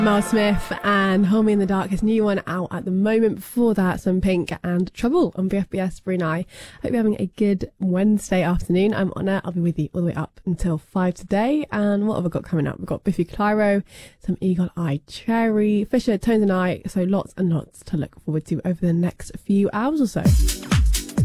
Mel Smith and Hold Me in the Dark, his new one out at the moment. Before that, some Pink and Trouble on BFBS Brunei. Hope you're having a good Wednesday afternoon. I'm Honor. I'll be with you all the way up until 5 today. And what have I got coming up? We've got Biffy Clyro, some Eagle Eye Cherry, Fisher, Tones and I. So lots and lots to look forward to over the next few hours or so.